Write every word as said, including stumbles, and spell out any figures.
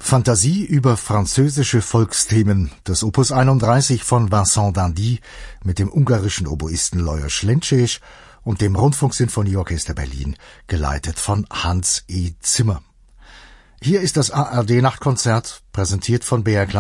Fantasie über französische Volksthemen, das Opus einunddreißig von Vincent d'Indy mit dem ungarischen Oboisten Lajos Lencsés und dem Rundfunksinfonieorchester Berlin, geleitet von Hans E. Zimmer. Hier ist das A R D-Nachtkonzert, präsentiert von B R